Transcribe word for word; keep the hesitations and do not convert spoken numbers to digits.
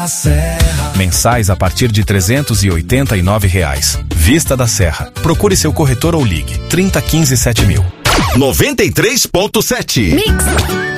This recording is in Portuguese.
Serra. Mensais a partir de trezentos e oitenta e nove reais. Vista da Serra. Procure seu corretor ou ligue trinta, quinze, sete mil. noventa e três ponto sete. Mix.